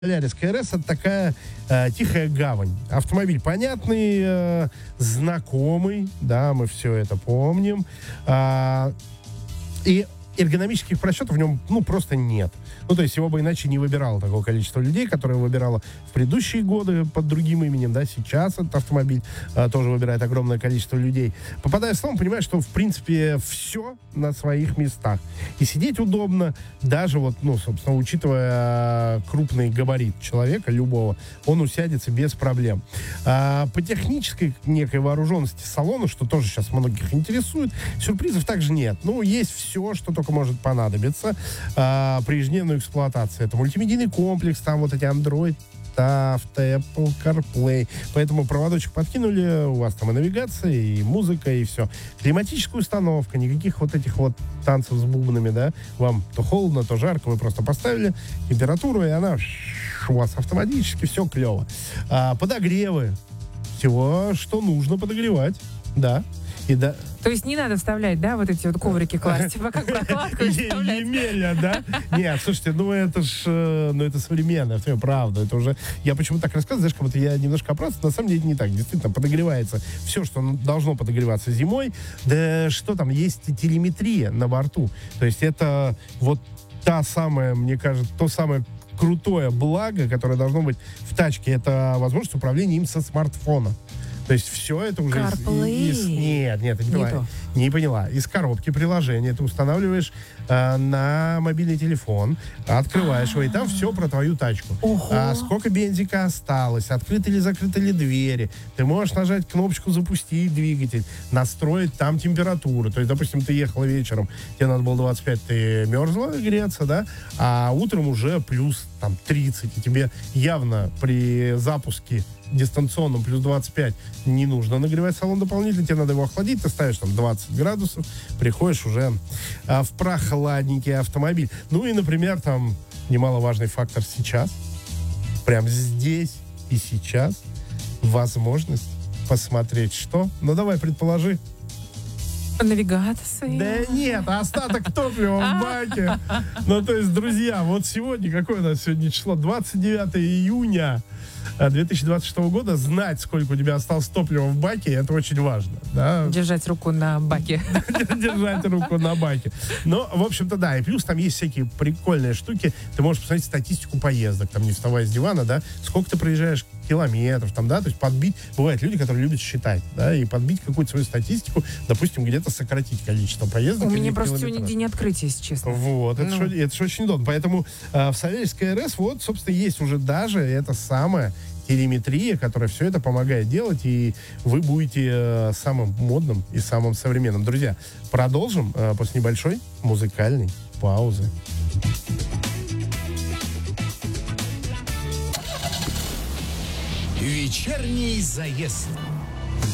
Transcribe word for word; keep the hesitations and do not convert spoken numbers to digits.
Polaris кей эр эс — это такая э, тихая гавань. Автомобиль понятный, э, знакомый, да, мы все это помним. А, и эргономических просчетов в нем, ну, просто нет. Ну, то есть его бы иначе не выбирало такое количество людей, которое выбирало в предыдущие годы под другим именем, да, сейчас этот автомобиль а, тоже выбирает огромное количество людей. Попадая в салон, понимаешь, что, в принципе, все на своих местах. И сидеть удобно, даже вот, ну, собственно, учитывая крупный габарит человека, любого, он усядется без проблем. А, по технической некой вооруженности салона, что тоже сейчас многих интересует, сюрпризов также нет. Ну, есть все, что только может понадобиться а, при ежедневной эксплуатации. Это мультимедийный комплекс, там вот эти Android Auto, Apple CarPlay. Поэтому проводочек подкинули, у вас там и навигация, и музыка, и все. Климатическая установка, никаких вот этих вот танцев с бубнами, да. Вам то холодно, то жарко, вы просто поставили температуру, и она у вас автоматически все клево. А, подогревы. Всего, что нужно подогревать, да. И да. То есть не надо вставлять, да, вот эти вот коврики класть, типа как прокладку вставлять? Емеля, да? Нет, слушайте, ну это ж, ну это современно, это правда, это уже, я почему так рассказываю, знаешь, как будто я немножко оправдываюсь, на самом деле не так, действительно, подогревается все, что должно подогреваться зимой, да что там, есть телеметрия на борту, то есть это вот та самая, мне кажется, то самое крутое благо, которое должно быть в тачке, это возможность управления им со смартфона. То есть все это уже из, из... Нет, нет, ты не, не поняла. Не поняла. Из коробки приложения ты устанавливаешь э, на мобильный телефон, открываешь его, и там все про твою тачку. А, сколько бензика осталось, открыты ли, закрыты ли двери. Ты можешь нажать кнопочку «Запустить двигатель», настроить там температуру. То есть, допустим, ты ехала вечером, тебе надо было двадцать пять, ты мерзла греться, да, а утром уже плюс там тридцать, и тебе явно при запуске дистанционном плюс двадцать пять не нужно нагревать салон дополнительно, тебе надо его охладить, ты ставишь там двадцать градусов, приходишь уже а, в прохладненький автомобиль. Ну и, например, там немаловажный фактор сейчас, прям здесь и сейчас, возможность посмотреть что? Ну давай, предположи. Навигация. Да нет, остаток топлива в баке. Ну, то есть, друзья, вот сегодня, какое у нас сегодня число? двадцать девятое июня две тысячи двадцать шестого года. Знать, сколько у тебя осталось топлива в баке, это очень важно. Да? Держать руку на баке. Держать руку на баке. Но, в общем-то, да. И плюс там есть всякие прикольные штуки. Ты можешь посмотреть статистику поездок, там, не вставая с дивана, да, сколько ты проезжаешь километров, там, да, то есть подбить. Бывают люди, которые любят считать, да, и подбить какую-то свою статистику, допустим, где-то сократить количество поездок. У меня просто сегодня день открытия, если честно. Вот, это ну. же очень удобно. Поэтому э, в Polaris кей эр эс, вот, собственно, есть уже даже это самое телеметрия, которая все это помогает делать, и вы будете э, самым модным и самым современным. Друзья, продолжим э, после небольшой музыкальной паузы. Вечерний заезд.